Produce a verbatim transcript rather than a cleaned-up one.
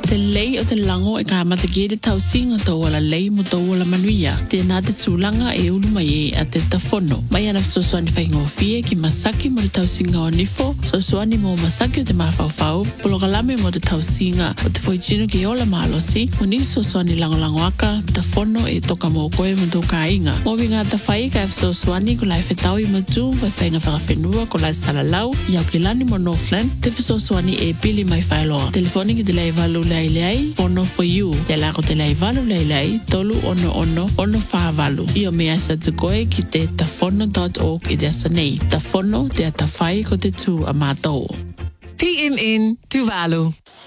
Te lei o te lango e ka matake te tausinga tau ala lei mo tau ala manuia. Te nā te tūlanga e ulu mai e a te tafono. Mai ana sosoani whaingo fie ki masaki mo te tausinga o nifo. Sosoani mo masaki o te mawhauwhau. Polokalame mo te tausinga o te whaitino ki ola mahalosi. Mo ni sosoani lango-lango aka. Tafono e toka mo koe mo tau ka inga. Mo winga ta whai ka e sosoani ko lai whetau i matu. Vai whainga whakawhenua ko lai salalau. Iau ki lani mo Northland. Te sosoani e pili mai whailoa. Telefoni ki te lai valu lai lai. Ono for you. Te la ko te lai valu lai lai. Tolu ono ono. Ono wha valu. Io mea sa te koe ki te tafono dot org i te asa nei. Tafono te atawhai ko te tū a mātou. P M N Tuvalu.